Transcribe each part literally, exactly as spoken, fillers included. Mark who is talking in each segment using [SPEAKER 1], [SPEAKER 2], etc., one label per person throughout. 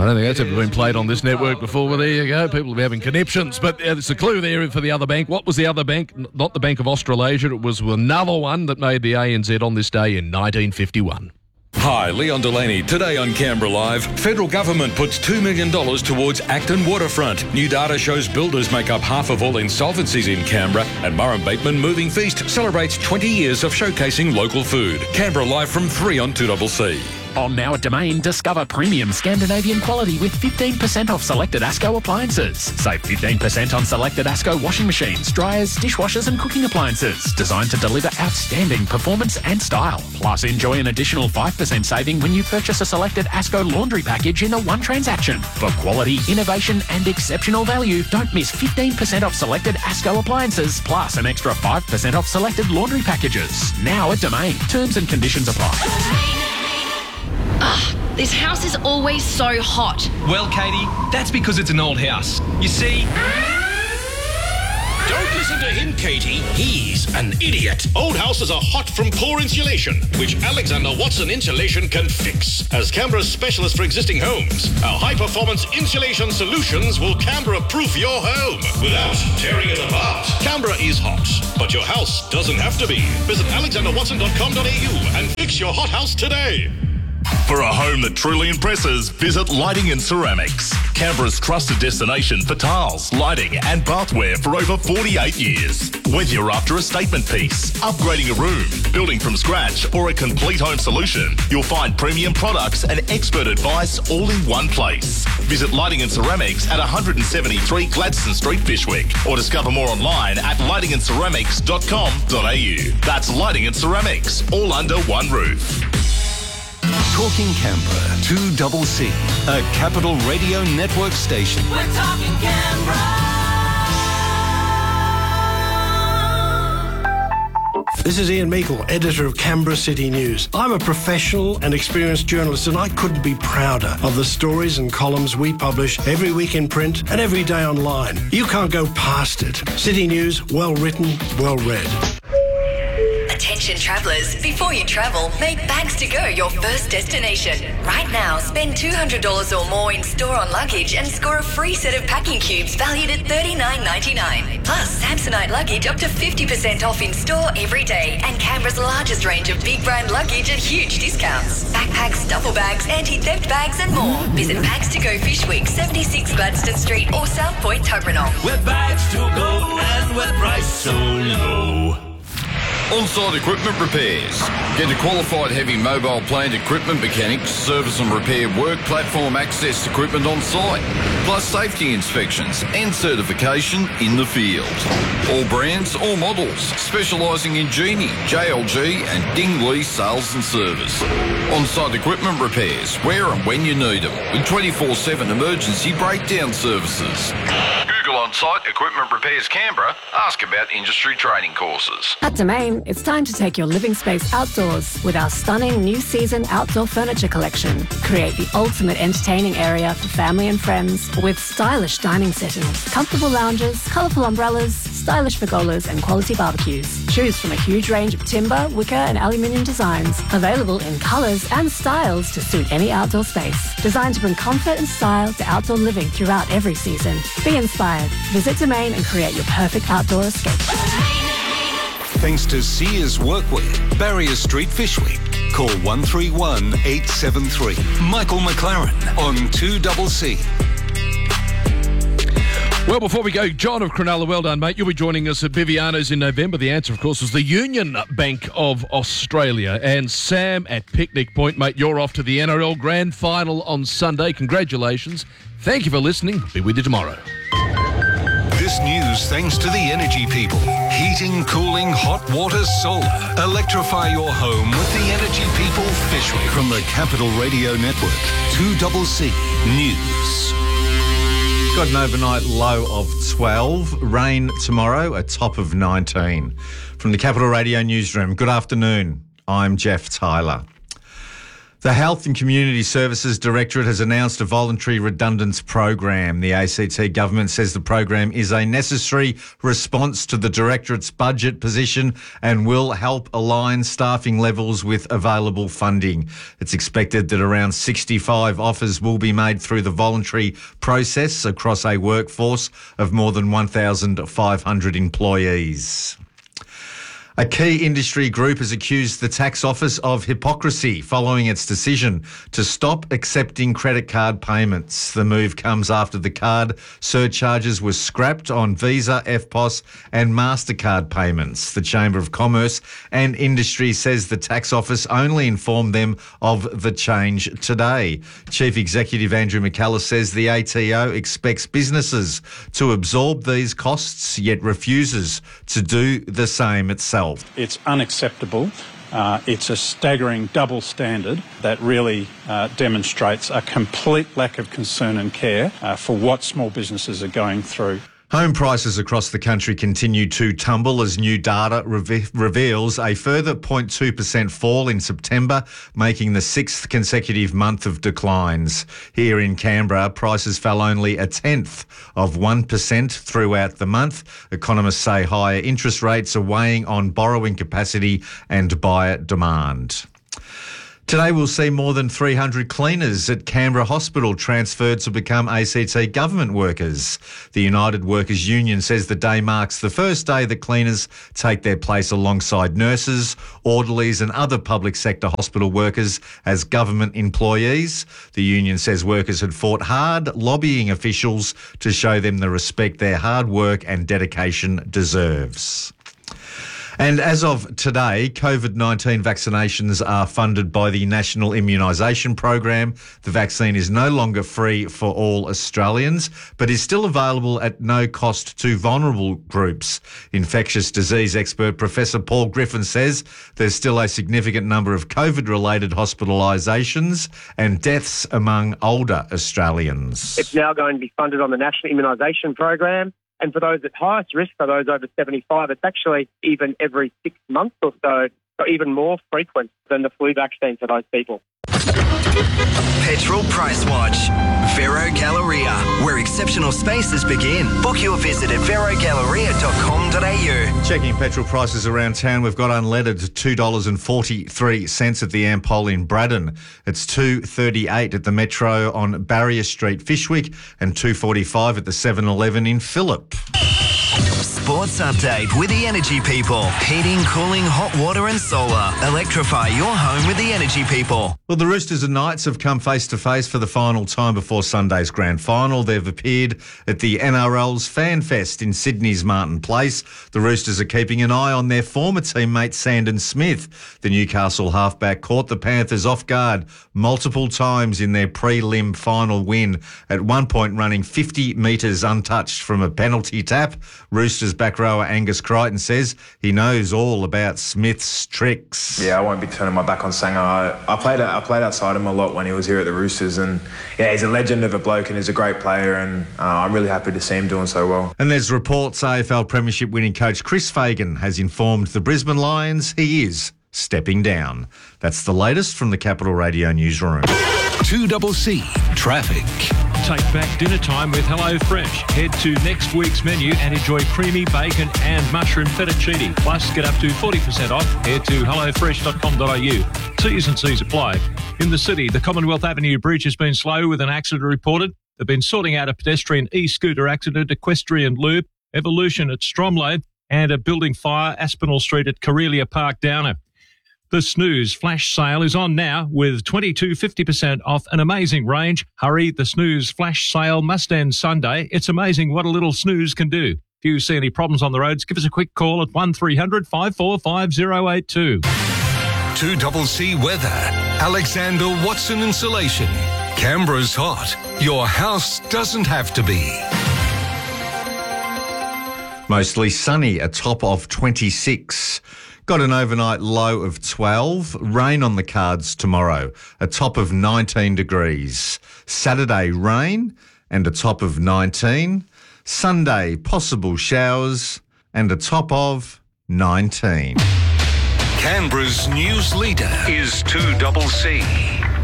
[SPEAKER 1] don't think that's ever been played on this network before. Well, there you go. People are having conniptions. But uh, it's a clue there for the other bank. What was the other bank? N- Not the Bank of Australasia. It was another one that made the A N Z on this day in nineteen fifty-one.
[SPEAKER 2] Hi, Leon Delaney. Today on Canberra Live, federal government puts two million dollars towards Acton Waterfront. New data shows builders make up half of all insolvencies in Canberra. And Murrum Bateman Moving Feast celebrates twenty years of showcasing local food. Canberra Live from three on two C C.
[SPEAKER 3] On now at Domain, discover premium Scandinavian quality with fifteen percent off selected ASCO appliances. Save fifteen percent on selected ASCO washing machines, dryers, dishwashers and cooking appliances. Designed to deliver outstanding performance and style. Plus, enjoy an additional five percent saving when you purchase a selected ASCO laundry package in a one transaction. For quality, innovation and exceptional value, don't miss fifteen percent off selected ASCO appliances, plus an extra five percent off selected laundry packages. Now at Domain. Terms and conditions apply.
[SPEAKER 4] Ugh, this house is always so hot.
[SPEAKER 5] Well, Katie, that's because it's an old house. You see...
[SPEAKER 6] Don't listen to him, Katie. He's an idiot. Old houses are hot from poor insulation, which Alexander Watson Insulation can fix. As Canberra's specialist for existing homes, our high-performance insulation solutions will Canberra-proof your home without tearing it apart. Canberra is hot, but your house doesn't have to be. Visit alexander watson dot com dot a u and fix your hot house today.
[SPEAKER 7] For a home that truly impresses, visit Lighting and Ceramics. Canberra's trusted destination for tiles, lighting and bathware for over forty-eight years. Whether you're after a statement piece, upgrading a room, building from scratch or a complete home solution, you'll find premium products and expert advice all in one place. Visit Lighting and Ceramics at one seventy-three Gladstone Street, Fyshwick, or discover more online at lighting and ceramics dot com dot a u. That's Lighting and Ceramics, all under one roof.
[SPEAKER 8] Talking Canberra, two C C, a Capital Radio Network station.
[SPEAKER 9] We're talking Canberra.
[SPEAKER 10] This is Ian Meikle, editor of Canberra City News. I'm a professional and experienced journalist, and I couldn't be prouder of the stories and columns we publish every week in print and every day online. You can't go past it. City News, well written, well read.
[SPEAKER 11] Attention travellers, before you travel, make Bags to Go your first destination. Right now, spend two hundred dollars or more in store on luggage and score a free set of packing cubes valued at thirty-nine ninety-nine. Plus, Samsonite luggage up to fifty percent off in store every day, and Canberra's largest range of big brand luggage at huge discounts. Backpacks, duffel bags, anti-theft bags and more. Visit Bags to Go Fyshwick, seventy-six Gladstone Street or South Point Tuggeranong.
[SPEAKER 9] With Bags to Go and with price so low.
[SPEAKER 12] On-site equipment repairs. Get a qualified heavy mobile plant equipment mechanics, service and repair work platform access equipment on site, plus safety inspections and certification in the field. All brands, all models, specialising in Genie, J L G and Ding Lee sales and service. On-site equipment repairs, where and when you need them, with twenty-four seven emergency breakdown services. Google On-Site Equipment Repairs Canberra. Ask about industry training courses.
[SPEAKER 13] At Domain, it's time to take your living space outdoors with our stunning new season outdoor furniture collection. Create the ultimate entertaining area for family and friends with stylish dining settings, comfortable lounges, colourful umbrellas, stylish pergolas and quality barbecues. Choose from a huge range of timber, wicker and aluminium designs, available in colours and styles to suit any outdoor space. Designed to bring comfort and style to outdoor living throughout every season. Be inspired. Visit Domain and create your perfect outdoor escape.
[SPEAKER 8] Thanks to Sears Workwear, Barrier Street, Fyshwick. Call one three one, eight seven three. Michael McLaren on two C C.
[SPEAKER 1] Well, before we go, John of Cronulla, well done, mate. You'll be joining us at Viviano's in November. The answer, of course, was the Union Bank of Australia. And Sam at Picnic Point, mate, you're off to the N R L Grand Final on Sunday. Congratulations. Thank you for listening. Be with you tomorrow.
[SPEAKER 8] This news thanks to the energy people. Heating, cooling, hot water, solar. Electrify your home with the energy people Fyshwick. From the Capital Radio Network, two C C News.
[SPEAKER 14] Got an overnight low of twelve. Rain tomorrow, a top of nineteen. From the Capital Radio Newsroom, good afternoon. I'm Jeff Tyler. The Health and Community Services Directorate has announced a voluntary redundance program. The A C T government says the program is a necessary response to the Directorate's budget position and will help align staffing levels with available funding. It's expected that around sixty-five offers will be made through the voluntary process across a workforce of more than one thousand five hundred employees. A key industry group has accused the tax office of hypocrisy following its decision to stop accepting credit card payments. The move comes after the card surcharges were scrapped on Visa, F P O S and MasterCard payments. The Chamber of Commerce and Industry says the tax office only informed them of the change today. Chief Executive Andrew McCallum says the A T O expects businesses to absorb these costs, yet refuses to do the same itself.
[SPEAKER 15] It's unacceptable. Uh, it's a staggering double standard that really uh, demonstrates a complete lack of concern and care uh, for what small businesses are going through.
[SPEAKER 14] Home prices across the country continue to tumble as new data reve- reveals a further zero point two percent fall in September, making the sixth consecutive month of declines. Here in Canberra, prices fell only a tenth of one percent throughout the month. Economists say higher interest rates are weighing on borrowing capacity and buyer demand. Today we'll see more than three hundred cleaners at Canberra Hospital transferred to become A C T government workers. The United Workers Union says the day marks the first day that cleaners take their place alongside nurses, orderlies and other public sector hospital workers as government employees. The union says workers had fought hard, lobbying officials to show them the respect their hard work and dedication deserves. And as of today, COVID nineteen vaccinations are funded by the National Immunisation Program. The vaccine is no longer free for all Australians, but is still available at no cost to vulnerable groups. Infectious disease expert Professor Paul Griffin says there's still a significant number of COVID-related hospitalisations and deaths among older Australians.
[SPEAKER 16] It's now going to be funded on the National Immunisation Program. And for those at highest risk, for those over seventy-five, it's actually even every six months or so, so even more frequent than the flu vaccine for those people.
[SPEAKER 17] Petrol Price Watch. Vero Galleria, where exceptional spaces begin. Book your visit at vero galleria dot com dot a u.
[SPEAKER 14] Checking petrol prices around town, we've got unleaded two dollars forty-three at the Ampol in Braddon. It's two dollars thirty-eight at the Metro on Barrier Street, Fishwick, and two dollars forty-five at the seven eleven in Phillip.
[SPEAKER 17] Sports update with the Energy People. Heating, cooling, hot water and solar. Electrify your home with the Energy People.
[SPEAKER 14] Well, the Roosters and Knights have come face-to-face for the final time before Sunday's grand final. They've appeared at the N R L's Fan Fest in Sydney's Martin Place. The Roosters are keeping an eye on their former teammate Sandon Smith. The Newcastle halfback caught the Panthers off guard multiple times in their prelim final win, at one point running fifty metres untouched from a penalty tap. Roosters back rower Angus Crichton says he knows all about Smith's tricks.
[SPEAKER 18] Yeah, I won't be turning my back on Sanger. I, I played I played outside him a lot when he was here at the Roosters, and yeah, he's a legend of a bloke and he's a great player, and uh, I'm really happy to see him doing so well.
[SPEAKER 14] And there's reports A F L Premiership winning coach Chris Fagan has informed the Brisbane Lions he is stepping down. That's the latest from the Capital Radio newsroom.
[SPEAKER 19] two C Traffic.
[SPEAKER 20] Take back dinner time with HelloFresh. Head to next week's menu and enjoy creamy bacon and mushroom fettuccine. Plus, get up to forty percent off. Head to hello fresh dot com dot a u. T's and C's apply. In the city, the Commonwealth Avenue Bridge has been slow with an accident reported. They've been sorting out a pedestrian e-scooter accident, equestrian loop, Evolution at Stromley, and a building fire, Aspinall Street at Corelia Park Downer. The Snooze flash sale is on now with twenty-two fifty percent off an amazing range. Hurry, the Snooze flash sale must end Sunday. It's amazing what a little snooze can do. If you see any problems on the roads, give us a quick call at one three hundred five four five zero eight two.
[SPEAKER 8] two C weather. Alexander Watson Insulation. Canberra's hot. Your house doesn't have to be.
[SPEAKER 14] Mostly sunny, a top of twenty-six. Got an overnight low of twelve. Rain on the cards tomorrow, a top of nineteen degrees. Saturday, rain and a top of nineteen. Sunday, possible showers and a top of nineteen.
[SPEAKER 8] Canberra's news leader is two C.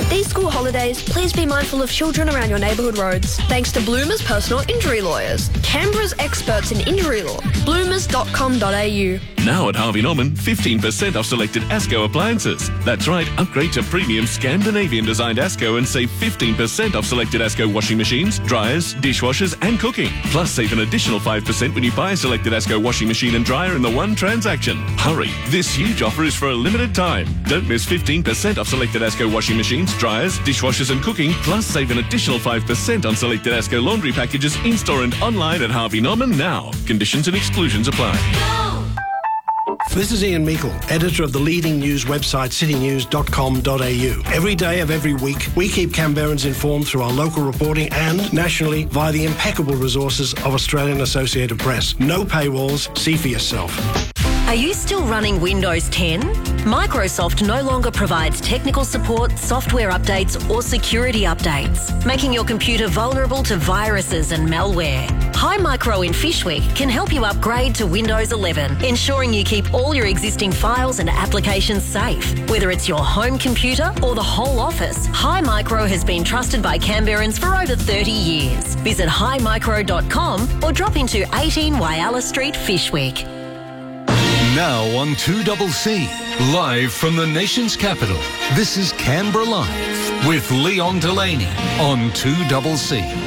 [SPEAKER 21] These school holidays, please be mindful of children around your neighbourhood roads. Thanks to Bloomers Personal Injury Lawyers, Canberra's experts in injury law. bloomers dot com dot a u.
[SPEAKER 22] Now at Harvey Norman, fifteen percent off selected ASCO appliances. That's right, upgrade to premium Scandinavian-designed ASCO and save fifteen percent off selected ASCO washing machines, dryers, dishwashers and cooking. Plus, save an additional five percent when you buy a selected ASCO washing machine and dryer in the one transaction. Hurry, this huge offer is for a limited time. Don't miss fifteen percent off selected ASCO washing machines, dryers, dishwashers and cooking. Plus, save an additional five percent on selected ASCO laundry packages in-store and online at Harvey Norman now. Conditions and exclusions apply.
[SPEAKER 10] This is Ian Meikle, editor of the leading news website city news dot com dot a u. Every day of every week, we keep Canberrans informed through our local reporting and nationally via the impeccable resources of Australian Associated Press. No paywalls, see for yourself.
[SPEAKER 23] Are you still running Windows ten? Microsoft no longer provides technical support, software updates or security updates, making your computer vulnerable to viruses and malware. Hi Micro in Fishwick can help you upgrade to Windows eleven, ensuring you keep all your existing files and applications safe. Whether it's your home computer or the whole office, Hi Micro has been trusted by Canberrans for over thirty years. Visit hi micro dot com or drop into eighteen Whyalla Street, Fishwick.
[SPEAKER 19] Now on two C C, live from the nation's capital, this is Canberra Live with Leon Delaney on two C C.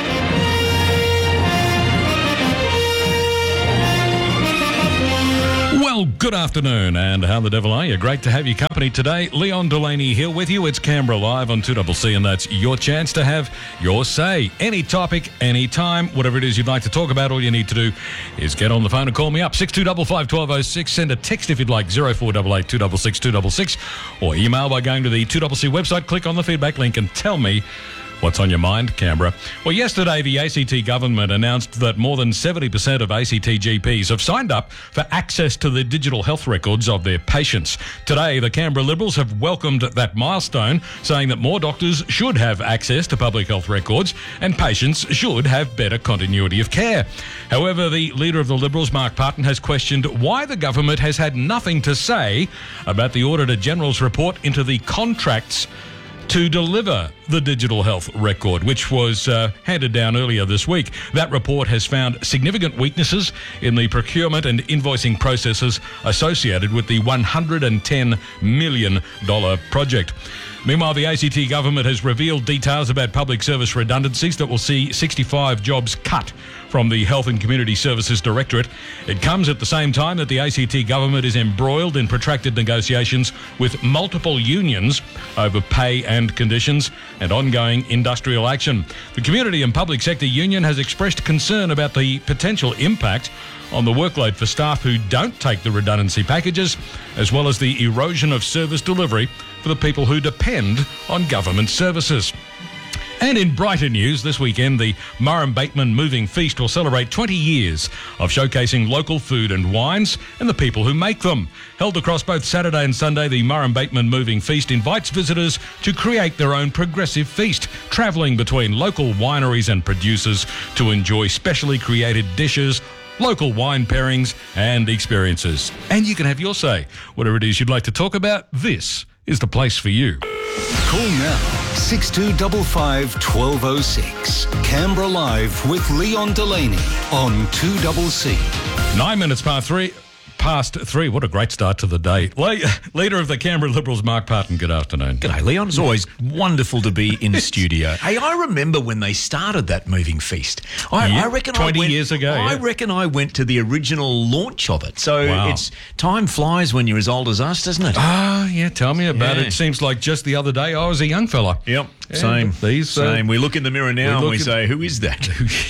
[SPEAKER 24] Well, good afternoon, and how the devil are you? Great to have your company today. Leon Delaney here with you. It's Canberra Live on two C C, and that's your chance to have your say. Any topic, any time, whatever it is you'd like to talk about, all you need to do is get on the phone and call me up. six two five five, one two oh six. Send a text if you'd like, zero four eight eight, two six six, two six six, or email by going to the two C C website, click on the feedback link and tell me what's on your mind, Canberra? Well, yesterday the A C T government announced that more than seventy percent of A C T G Ps have signed up for access to the digital health records of their patients. Today, the Canberra Liberals have welcomed that milestone, saying that more doctors should have access to public health records and patients should have better continuity of care. However, the leader of the Liberals, Mark Parton, has questioned why the government has had nothing to say about the Auditor-General's report into the contracts to deliver the digital health record, which was uh, handed down earlier this week. That report has found significant weaknesses in the procurement and invoicing processes associated with the one hundred ten million dollars project. Meanwhile, the A C T government has revealed details about public service redundancies that will see sixty-five jobs cut from the Health and Community Services Directorate. It comes at the same time that the A C T government is embroiled in protracted negotiations with multiple unions over pay and conditions and ongoing industrial action. The Community and Public Sector Union has expressed concern about the potential impact on the workload for staff who don't take the redundancy packages, as well as the erosion of service delivery for the people who depend on government services. And in brighter news, this weekend, the Murrum Bateman Moving Feast will celebrate twenty years of showcasing local food and wines and the people who make them. Held across both Saturday and Sunday, the Murrum Bateman Moving Feast invites visitors to create their own progressive feast, travelling between local wineries and producers to enjoy specially created dishes, local wine pairings and experiences. And you can have your say. Whatever it is you'd like to talk about, this is the place for you.
[SPEAKER 19] Call now, six two five five, one two oh six. Canberra Live with Leon Delaney on two C C.
[SPEAKER 24] Nine minutes past three. Past three. What a great start to the day. Le- Leader of the Canberra Liberals, Mark Parton, good afternoon.
[SPEAKER 25] G'day, Leon. It's always wonderful to be in the studio. Hey, I remember when they started that moving feast. I,
[SPEAKER 24] yeah,
[SPEAKER 25] I reckon
[SPEAKER 24] twenty
[SPEAKER 25] I went,
[SPEAKER 24] years ago.
[SPEAKER 25] I
[SPEAKER 24] yeah.
[SPEAKER 25] reckon I went to the original launch of it. So
[SPEAKER 24] wow.
[SPEAKER 25] it's time flies when you're as old as us, doesn't it?
[SPEAKER 24] Ah, yeah, tell me about
[SPEAKER 25] Yeah.
[SPEAKER 24] it. It seems like just the other day I was a young fella.
[SPEAKER 25] Yep,
[SPEAKER 24] Yeah,
[SPEAKER 25] same.
[SPEAKER 24] These, uh,
[SPEAKER 25] same. We look in the mirror now
[SPEAKER 24] we
[SPEAKER 25] and we
[SPEAKER 24] look
[SPEAKER 25] say, who is that?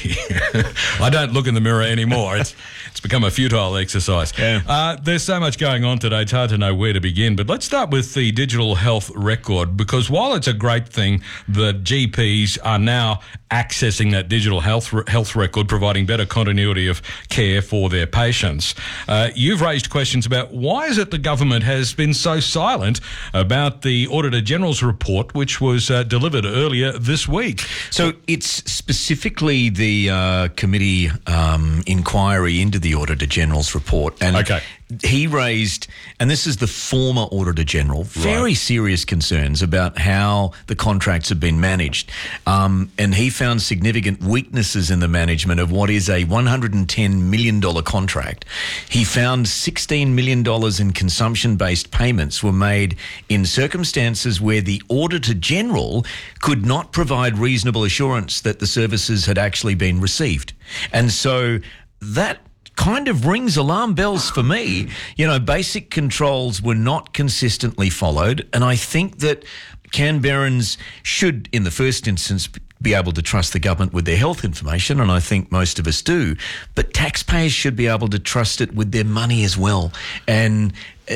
[SPEAKER 24] I don't look in the mirror anymore. It's it's become a futile exercise.
[SPEAKER 25] Yeah.
[SPEAKER 24] Uh, there's so much going on today, it's hard to know where to begin. But let's start with the digital health record, because while it's a great thing that G Ps are now accessing that digital health health record, providing better continuity of care for their patients, uh, you've raised questions about why is it the government has been so silent about the Auditor-General's report, which was uh, delivered earlier this week.
[SPEAKER 25] So it's specifically the uh, committee um, inquiry into the Auditor-General's report. And
[SPEAKER 24] Okay.
[SPEAKER 25] Okay. He raised, and this is the former Auditor General, very right. serious concerns about how the contracts have been managed. Um, and he found significant weaknesses in the management of what is a one hundred ten million dollars contract. He found sixteen million dollars in consumption-based payments were made in circumstances where the Auditor General could not provide reasonable assurance that the services had actually been received. And so that kind of rings alarm bells for me. You know, basic controls were not consistently followed, and I think that Canberrans should, in the first instance, be able to trust the government with their health information, and I think most of us do, but taxpayers should be able to trust it with their money as well. And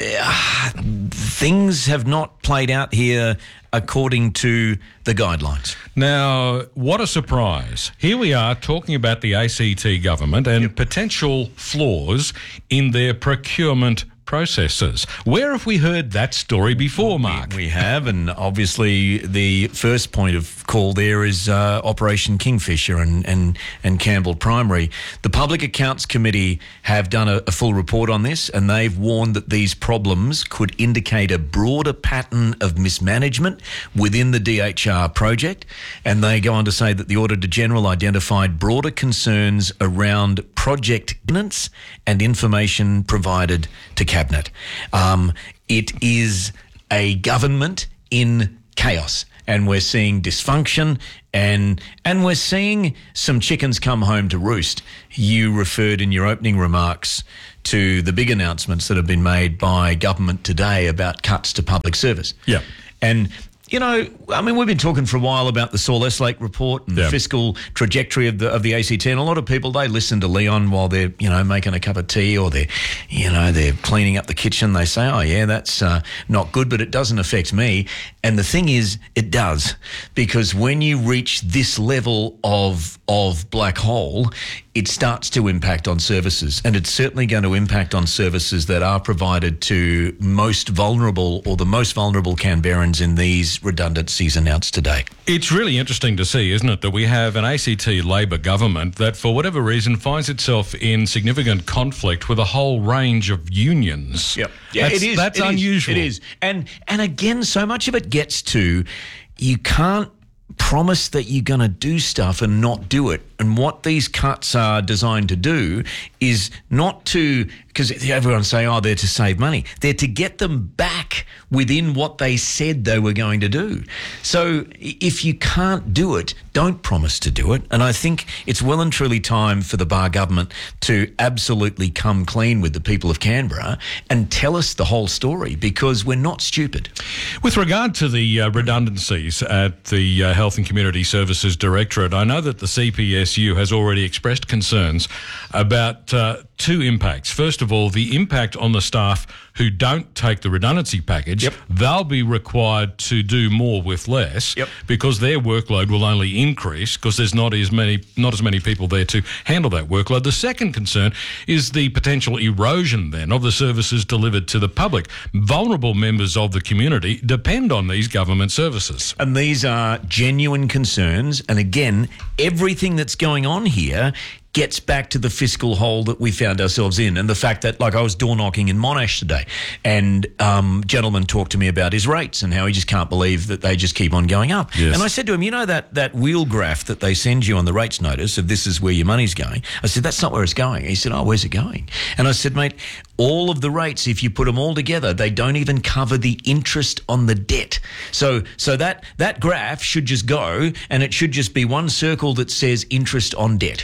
[SPEAKER 25] uh, things have not played out here according to the guidelines.
[SPEAKER 24] Now, what a surprise. Here we are talking about the A C T government and yep. potential flaws in their procurement processes. Where have we heard that story before, Mark?
[SPEAKER 25] We, we have, and obviously the first point of call there is uh, Operation Kingfisher and, and, and Campbell Primary. The Public Accounts Committee have done a, a full report on this, and they've warned that these problems could indicate a broader pattern of mismanagement within the D H R project, and they go on to say that the Auditor General identified broader concerns around project governance and information provided to Cabinet. Um, it is a government in chaos, and we're seeing dysfunction, and and we're seeing some chickens come home to roost. You referred in your opening remarks to the big announcements that have been made by government today about cuts to public service.
[SPEAKER 24] Yeah.
[SPEAKER 25] And you know, I mean, we've been talking for a while about the Saul Eslake report and yeah. the fiscal trajectory of the of the A C T, and a lot of people, they listen to Leon while they're, you know, making a cup of tea, or they're, you know, they're cleaning up the kitchen. They say, oh, yeah, that's uh, not good, but it doesn't affect me. And the thing is, it does, because when you reach this level of of black hole, it starts to impact on services, and it's certainly going to impact on services that are provided to most vulnerable, or the most vulnerable Canberrans in these redundancies announced today.
[SPEAKER 24] It's really interesting to see, isn't it, that we have an A C T Labor government that, for whatever reason, finds itself in significant conflict with a whole range of unions.
[SPEAKER 25] Yep. Yeah,
[SPEAKER 24] that's,
[SPEAKER 25] it is.
[SPEAKER 24] That's
[SPEAKER 25] it
[SPEAKER 24] unusual.
[SPEAKER 25] Is, it is. And, and again, so much of it gets to, you can't promise that you're going to do stuff and not do it. And what these cuts are designed to do is not to, because everyone's saying, oh, they're to save money. They're to get them back within what they said they were going to do. So if you can't do it, don't promise to do it. And I think it's well and truly time for the Barr government to absolutely come clean with the people of Canberra and tell us the whole story, because we're not stupid.
[SPEAKER 24] With regard to the uh, redundancies at the uh, Health and Community Services Directorate, I know that the C P S U has already expressed concerns about uh, two impacts. First of all, the impact on the staff who don't take the redundancy package.
[SPEAKER 25] Yep.
[SPEAKER 24] They'll be required to do more with less,
[SPEAKER 25] yep.
[SPEAKER 24] because their workload will only increase because there's not as many not as many people there to handle that workload. The second concern is the potential erosion then of the services delivered to the public. Vulnerable members of the community depend on these government services.
[SPEAKER 25] And these are genuine concerns. And again, everything that's going on here gets back to the fiscal hole that we found ourselves in, and the fact that, like, I was door knocking in Monash today, and um, gentleman talked to me about his rates and how he just can't believe that they just keep on going up.
[SPEAKER 24] Yes.
[SPEAKER 25] And I said to him, you know that that wheel graph that they send you on the rates notice of this is where your money's going? I said, that's not where it's going. He said, oh, where's it going? And I said, mate, all of the rates, if you put them all together, they don't even cover the interest on the debt. So so that that graph should just go, and it should just be one circle that says interest on debt.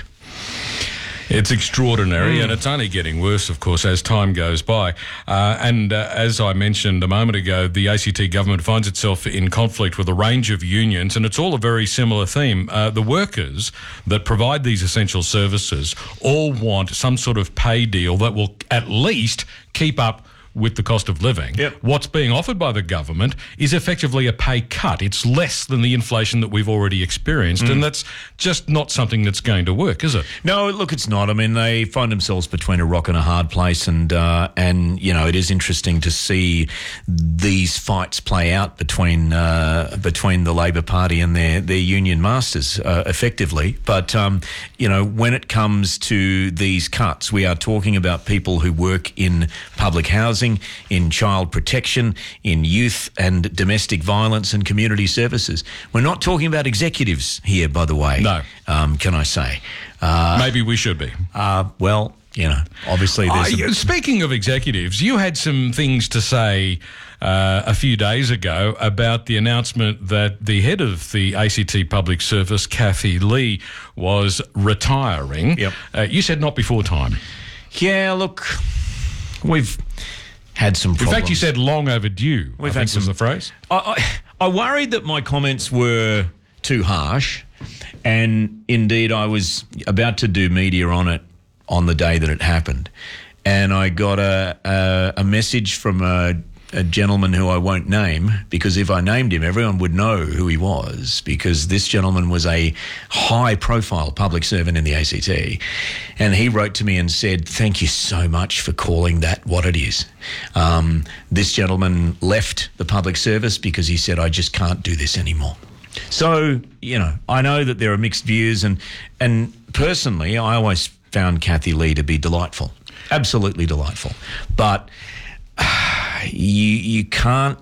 [SPEAKER 24] It's extraordinary,
[SPEAKER 25] Mm.
[SPEAKER 24] and it's only getting worse, of course, as time goes by. Uh, and uh, as I mentioned a moment ago, the A C T government finds itself in conflict with a range of unions, and it's all a very similar theme. Uh, the workers that provide these essential services all want some sort of pay deal that will at least keep up with the cost of living.
[SPEAKER 14] Yep.
[SPEAKER 24] What's being offered by the government is effectively a pay cut. It's less than the inflation that we've already experienced,
[SPEAKER 25] Mm.
[SPEAKER 24] and that's just not something that's going to work, is it?
[SPEAKER 25] No, look, it's not. I mean, they find themselves between a rock and a hard place, and uh, and you know, it is interesting to see these fights play out between uh, between the Labor Party and their their union masters, uh, effectively. But um, you know, when it comes to these cuts, we are talking about people who work in public housing, in child protection, in youth and domestic violence and community services. We're not talking about executives here, by the way.
[SPEAKER 24] No.
[SPEAKER 25] Um, can I say? Uh,
[SPEAKER 24] Maybe we should be.
[SPEAKER 25] Uh, well, you know, obviously there's...
[SPEAKER 24] Uh,
[SPEAKER 25] a-
[SPEAKER 24] speaking of executives, you had some things to say uh, a few days ago about the announcement that the head of the A C T Public Service, Kathy Lee, was retiring.
[SPEAKER 25] Yep.
[SPEAKER 24] Uh, you said not before time.
[SPEAKER 25] Yeah, look, we've had some problems.
[SPEAKER 24] In fact, you said long overdue.
[SPEAKER 25] We've
[SPEAKER 24] I
[SPEAKER 25] had
[SPEAKER 24] think was
[SPEAKER 25] some-
[SPEAKER 24] the phrase.
[SPEAKER 25] I, I, I worried that my comments were too harsh, and indeed I was about to do media on it on the day that it happened, and I got a a, a message from a, a gentleman who I won't name, because if I named him, everyone would know who he was, because this gentleman was a high-profile public servant in the A C T, and he wrote to me and said, "Thank you so much for calling that what it is." Um, this gentleman left the public service because he said, "I just can't do this anymore." So, you know, I know that there are mixed views, and and personally, I always found Kathy Lee to be delightful, absolutely delightful. But uh, you you can't.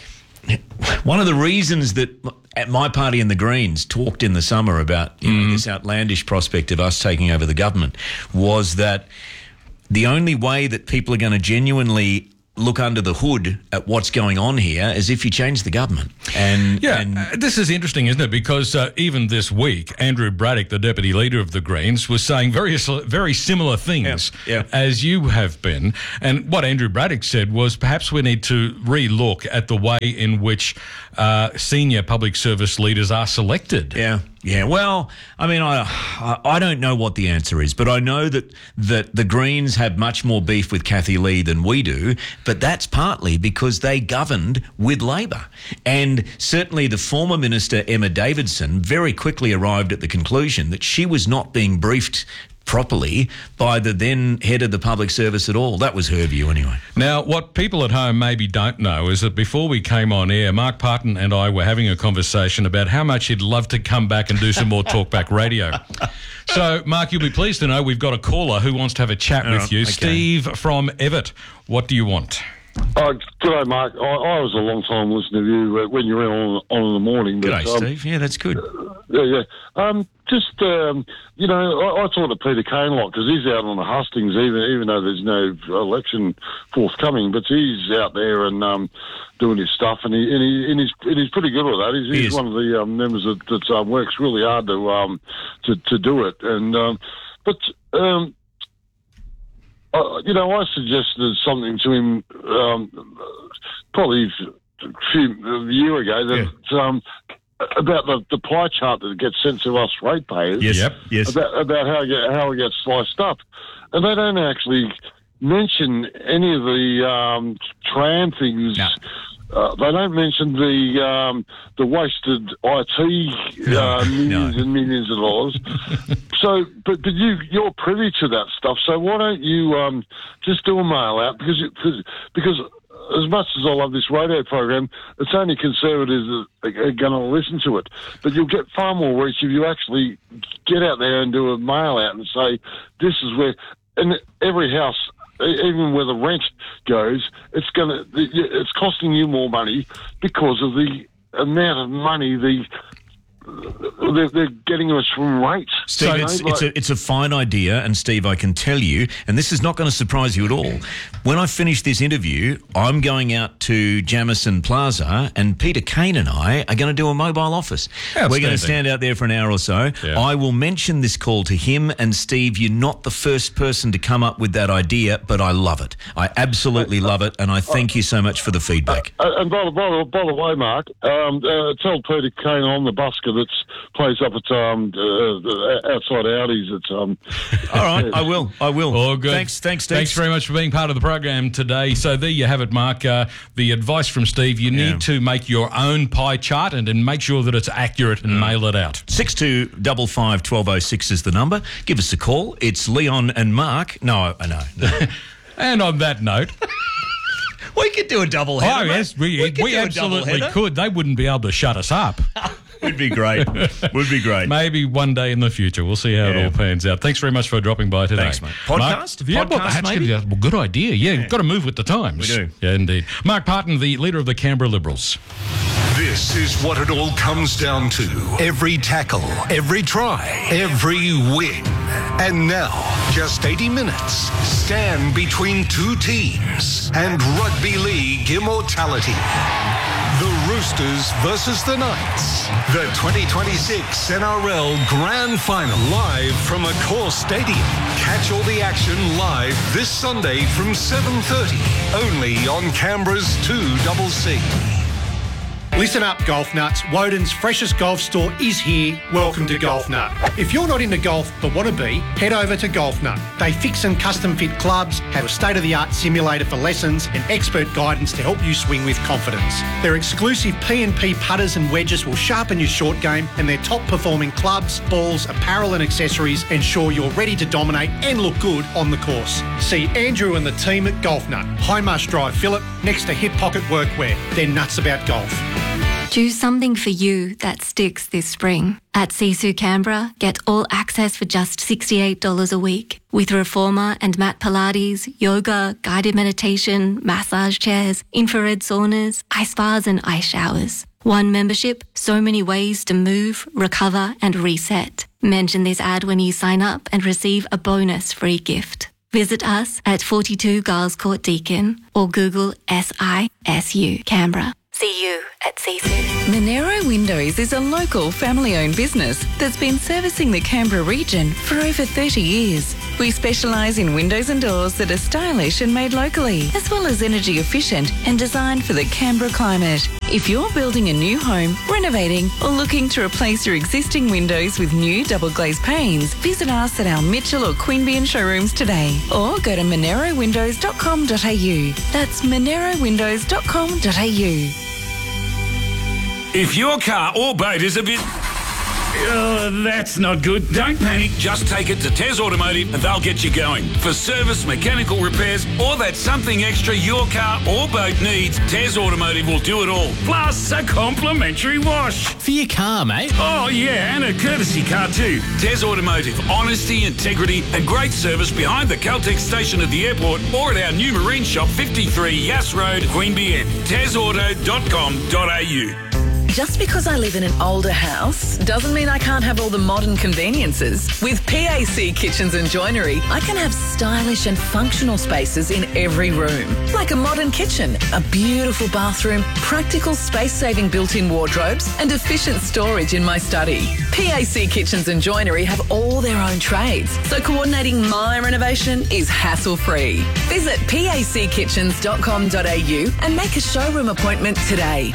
[SPEAKER 25] One of the reasons that at my party and the Greens talked in the summer about you know, this outlandish prospect of us taking over the government was that the only way that people are going to genuinely look under the hood at what's going on here is if you change the government. And
[SPEAKER 24] Yeah,
[SPEAKER 25] and
[SPEAKER 24] uh, this is interesting, isn't it? Because uh, even this week, Andrew Braddock, the deputy leader of the Greens, was saying very very similar things
[SPEAKER 25] Yeah, yeah.
[SPEAKER 24] as you have been. And what Andrew Braddock said was perhaps we need to re-look at the way in which uh, senior public service leaders are selected.
[SPEAKER 25] Yeah, yeah. Well, I mean, I I don't know what the answer is, but I know that that the Greens have much more beef with Kathy Lee than we do, but that's partly because they governed with Labor. And certainly the former minister, Emma Davidson, very quickly arrived at the conclusion that she was not being briefed properly by the then head of the public service at all. That was her view anyway.
[SPEAKER 24] Now, what people at home maybe don't know is that before we came on air, Mark Parton and I were having a conversation about how much he'd love to come back and do some more talkback radio. So, Mark, you'll be pleased to know we've got a caller who wants to have a chat
[SPEAKER 25] All
[SPEAKER 24] with
[SPEAKER 25] right,
[SPEAKER 24] you.
[SPEAKER 25] okay.
[SPEAKER 24] Steve from Everett. What do you want?
[SPEAKER 2] Oh, g'day, Mark. I, I was a long-time listener to you uh, when you were on, on in the morning. But,
[SPEAKER 25] G'day,
[SPEAKER 2] um,
[SPEAKER 25] Steve. Yeah, that's good.
[SPEAKER 2] Yeah, yeah. Um, just, um, you know, I, I talked to Peter Kane a lot because he's out on the hustings, even even though there's no election forthcoming. But he's out there and um, doing his stuff, and he and, he, and, he's, and he's pretty good with that. He's,
[SPEAKER 25] He
[SPEAKER 2] he's
[SPEAKER 25] is.
[SPEAKER 2] one of the um, members that, that um, works really hard to um, to, to do it. And um, but. Um, Uh, you know, I suggested something to him um, probably a few a year ago that um, about the, the pie chart that gets sent to us ratepayers.
[SPEAKER 24] Yes. Yep, yes.
[SPEAKER 2] About, about how it get, how it gets sliced up, and they don't actually mention any of the um, tram things.
[SPEAKER 25] No.
[SPEAKER 2] Uh, they don't mention the um, the wasted I T uh, millions and millions of dollars. So, but but you you're privy to that stuff. So why don't you um, just do a mail out because it, because because as much as I love this radio program, it's only conservatives that are going to listen to it. But you'll get far more reach if you actually get out there and do a mail out and say this is where, and every house. Even where the rent goes, it's gonna it's costing you more money because of the amount of money the they're, they're getting us from rates.
[SPEAKER 25] Steve,
[SPEAKER 2] So,
[SPEAKER 25] it's,
[SPEAKER 2] you know,
[SPEAKER 25] it's, a, it's a fine idea, and Steve, I can tell you, and this is not going to surprise you at all, when I finish this interview, I'm going out to Jamison Plaza, and Peter Kane and I are going to do a mobile office. We're going to
[SPEAKER 24] Outstanding.
[SPEAKER 25] stand out there for an hour or so.
[SPEAKER 24] Yeah.
[SPEAKER 25] I will mention this call to him, and Steve, you're not the first person to come up with that idea, but I love it. I absolutely love it, and I thank you so much for the feedback.
[SPEAKER 2] Uh, and by the, by, the, by the way, Mark, um, uh, tell Peter Kane on the busker that plays up at um, uh, outside Audis. It's um.
[SPEAKER 25] All right, I will. I will.
[SPEAKER 24] All good.
[SPEAKER 25] Thanks, thanks, Steve.
[SPEAKER 24] Thanks very much for being part of the program today. So there you have it, Mark. Uh, the advice from Steve: you
[SPEAKER 25] Yeah.
[SPEAKER 24] need to make your own pie chart and then make sure that it's accurate and
[SPEAKER 25] Mm.
[SPEAKER 24] mail it out.
[SPEAKER 25] Six two five five twelve oh six is the number. Give us a call. It's Leon and Mark. No, I know. No.
[SPEAKER 24] And on that note.
[SPEAKER 25] We could do a double header.
[SPEAKER 24] Oh,
[SPEAKER 25] mate.
[SPEAKER 24] yes, we,
[SPEAKER 25] we,
[SPEAKER 24] we,
[SPEAKER 25] could do a
[SPEAKER 24] absolutely
[SPEAKER 25] double-header.
[SPEAKER 24] could. They wouldn't be able to shut us up.
[SPEAKER 25] Would be great. Would be great.
[SPEAKER 24] Maybe one day in the future. We'll see how it
[SPEAKER 25] Yeah.
[SPEAKER 24] all pans out. Thanks very much for dropping by today.
[SPEAKER 25] Thanks, mate.
[SPEAKER 24] Mark-
[SPEAKER 25] Podcast?
[SPEAKER 24] yeah, well,
[SPEAKER 25] Podcast,
[SPEAKER 24] that's
[SPEAKER 25] maybe?
[SPEAKER 24] good. Well, good idea. Yeah, you've got to move with the times.
[SPEAKER 25] We do.
[SPEAKER 24] Yeah, indeed. Mark Parton, the leader of the Canberra Liberals.
[SPEAKER 8] This is what it all comes down to. Every tackle, every try, every win. And now, just eighty minutes. Stand between two teams and rugby league immortality. The Roosters versus the Knights. The twenty twenty-six N R L Grand Final. Live from Accor Stadium. Catch all the action live this Sunday from seven thirty. Only on Canberra's two C C.
[SPEAKER 10] Listen up, golf nuts. Woden's freshest golf store is here. Welcome to Golf Nut. If you're not into golf but want to be, head over to Golf Nut. They fix and custom fit clubs, have a state-of-the-art simulator for lessons, and expert guidance to help you swing with confidence. Their exclusive P and P putters and wedges will sharpen your short game, and their top-performing clubs, balls, apparel and accessories ensure you're ready to dominate and look good on the course. See Andrew and the team at Golf Nut, Highmarsh Drive, Phillip, next to Hip Pocket Workwear. They're nuts about golf.
[SPEAKER 3] Do something for you that sticks this spring. At Sisu Canberra, get all access for just sixty-eight dollars a week. With Reformer and Mat Pilates, yoga, guided meditation, massage chairs, infrared saunas, ice baths and ice showers. One membership, so many ways to move, recover and reset. Mention this ad when you sign up and receive a bonus free gift. Visit us at forty-two Giles Court Deakin or Google S I S U Canberra. See you at Sisu.
[SPEAKER 4] Monero Windows is a local family-owned business that's been servicing the Canberra region for over thirty years. We specialise in windows and doors that are stylish and made locally, as well as energy efficient and designed for the Canberra climate. If you're building a new home, renovating, or looking to replace your existing windows with new double glazed panes, visit us at our Mitchell or Queanbeyan showrooms today, or go to monero windows dot com dot a u. That's monero windows dot com dot a u.
[SPEAKER 5] If your car or boat is a bit... Oh, that's not good. Don't panic. Just take it to Tez Automotive and they'll get you going. For service, mechanical repairs, or that something extra your car or boat needs, Tez Automotive will do it all. Plus a complimentary wash.
[SPEAKER 6] For your car, mate.
[SPEAKER 5] Oh, yeah, and a courtesy car too. Tez Automotive. Honesty, integrity, and great service behind the Caltex station at the airport or at our new marine shop, fifty-three Yass Road, Queanbeyan. tez auto dot com dot a u.
[SPEAKER 7] Just because I live in an older house doesn't mean I can't have all the modern conveniences. With P A C Kitchens and Joinery, I can have stylish and functional spaces in every room. Like a modern kitchen, a beautiful bathroom, practical space-saving built-in wardrobes, and efficient storage in my study. P A C Kitchens and Joinery have all their own trades, so coordinating my renovation is hassle-free. Visit p a c kitchens dot com dot a u and make a showroom appointment today.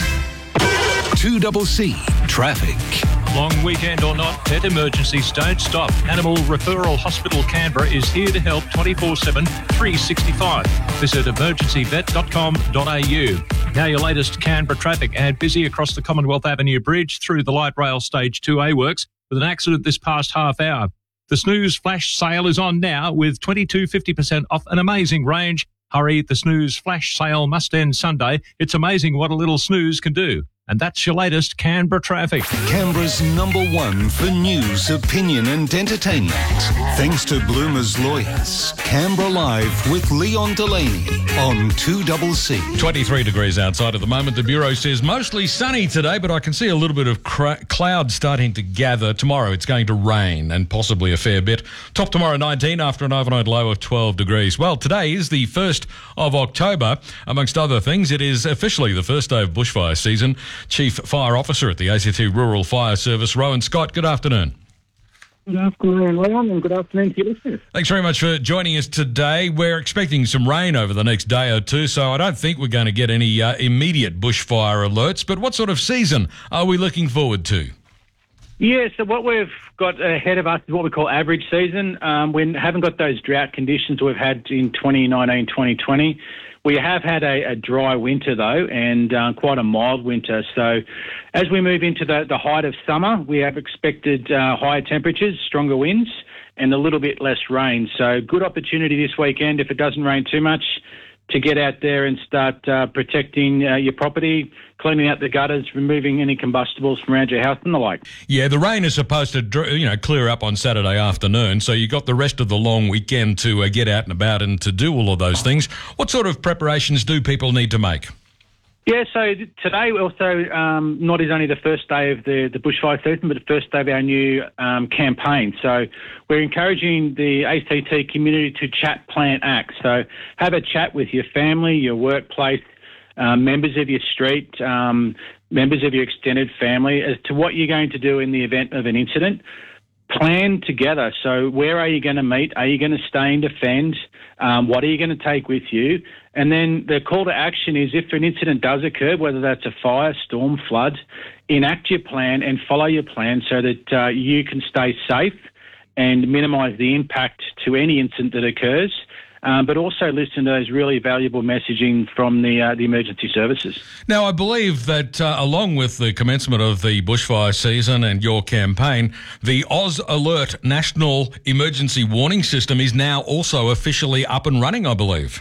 [SPEAKER 19] two C C Traffic.
[SPEAKER 20] Long weekend or not, pet emergencies don't stop. Animal Referral Hospital Canberra is here to help twenty-four seven, three sixty-five. Visit emergency vet dot com dot a u. Now your latest Canberra traffic, and busy across the Commonwealth Avenue Bridge through the light rail stage two A works with an accident this past half hour. The Snooze Flash sale is on now with twenty-two fifty percent off an amazing range. Hurry, the Snooze Flash sale must end Sunday. It's amazing what a little snooze can do. And that's your latest Canberra traffic.
[SPEAKER 8] Canberra's number one for news, opinion and entertainment. Thanks to Bloomer's Lawyers. Canberra Live with Leon Delaney on two C C.
[SPEAKER 24] twenty-three degrees outside at the moment. The Bureau says mostly sunny today, but I can see a little bit of cra- cloud starting to gather. Tomorrow it's going to rain and possibly a fair bit. Top tomorrow nineteen after an overnight low of twelve degrees. Well, today is the first of October. Amongst other things, it is officially the first day of bushfire season. Chief Fire Officer at the A C T Rural Fire Service, Rowan Scott, good afternoon.
[SPEAKER 26] Good afternoon, Leon, and good afternoon to your listeners.
[SPEAKER 24] Thanks very much for joining us today. We're expecting some rain over the next day or two, so I don't think we're going to get any uh, immediate bushfire alerts, but what sort of season are we looking forward to?
[SPEAKER 1] Yeah, so what we've got ahead of us is what we call average season. Um, we haven't got those drought conditions we've had in twenty nineteen, twenty twenty. We have had a, a dry winter, though, and uh, quite a mild winter. So as we move into the, the height of summer, we have expected uh, higher temperatures, stronger winds, and a little bit less rain. So good opportunity this weekend, if it doesn't rain too much, to get out there and start uh, protecting uh, your property, cleaning out the gutters, removing any combustibles from around your house and the like.
[SPEAKER 24] Yeah, the rain is supposed to, dr- you know, clear up on Saturday afternoon, so you got the rest of the long weekend to uh, get out and about and to do all of those things. What sort of preparations do people need to make?
[SPEAKER 1] Yeah, so today also um, not is only the first day of the, the bushfire season, but the first day of our new um, campaign. So we're encouraging the A C T community to chat, plant, act. So have a chat with your family, your workplace, um, members of your street, um, members of your extended family as to what you're going to do in the event of an incident. Plan together. So where are you going to meet? Are you going to stay and defend? Um, what are you going to take with you? And then the call to action is if an incident does occur, whether that's a fire, storm, flood, enact your plan and follow your plan so that uh, you can stay safe and minimise the impact to any incident that occurs. Um, but also listen to those really valuable messaging from the uh, the emergency services.
[SPEAKER 24] Now, I believe that uh, along with the commencement of the bushfire season and your campaign, the Oz Alert National Emergency Warning System is now also officially up and running, I believe.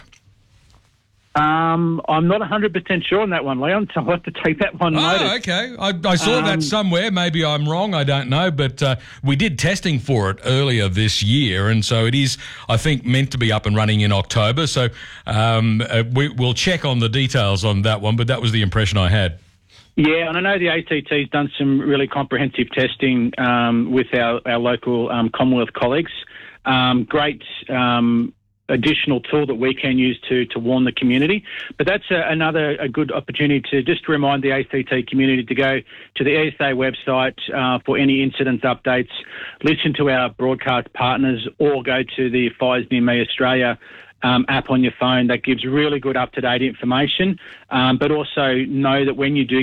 [SPEAKER 1] Um, I'm not one hundred percent sure on that one, Leon, so I'll have to take that one notice.
[SPEAKER 24] Oh, okay. I, I saw
[SPEAKER 1] Um,
[SPEAKER 24] that somewhere. Maybe I'm wrong. I don't know. But uh, we did testing for it earlier this year, and so it is, I think, meant to be up and running in October. So um, uh, we, we'll check on the details on that one, but that was the impression I had.
[SPEAKER 1] Yeah, and I know the A C T's done some really comprehensive testing um, with our, our local um, Commonwealth colleagues. Um, great um additional tool that we can use to to warn the community. But that's a, another a good opportunity to just remind the A C T community to go to the E S A website uh, for any incidents updates, listen to our broadcast partners, or go to the Fires Near Me Australia um, app on your phone that gives really good up-to-date information, um, but also know that when you do